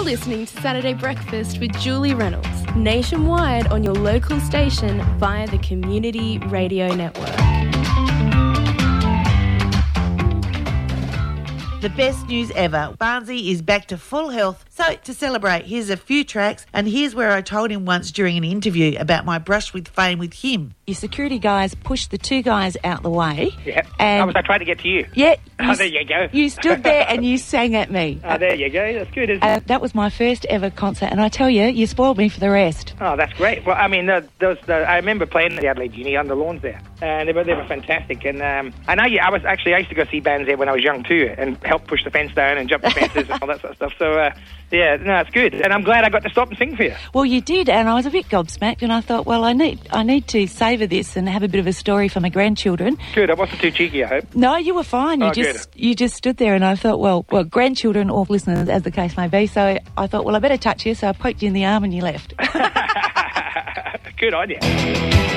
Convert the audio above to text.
listening to Saturday Breakfast with Julie Reynolds, nationwide on your local station via the Community Radio Network. The best news ever. Barnsey is back to full health. So to celebrate, here's a few tracks, and here's where I told him once during an interview about my brush with fame with him. Your security guys pushed the two guys out the way. Yeah, and I tried to get to you. Yeah. There you go. You stood there and you sang at me. There you go. That's good, isn't it? That was my first ever concert, and I tell you, you spoiled me for the rest. Oh, that's great. Well, I mean, I remember playing at the Adelaide Uni on the lawns there, and they were fantastic. And I know I used to go see bands there when I was young too, and help push the fence down and jump the fences and all that sort of stuff. So, yeah, no, it's good. And I'm glad I got to stop and sing for you. Well, you did, and I was a bit gobsmacked, and I thought, well, I need to savour this and have a bit of a story for my grandchildren. Good. I wasn't too cheeky, I hope. No, you were fine. Good. You just stood there, and I thought, well, grandchildren or listeners, as the case may be. So I thought, well, I better touch you. So I poked you in the arm, and you left. Good on you.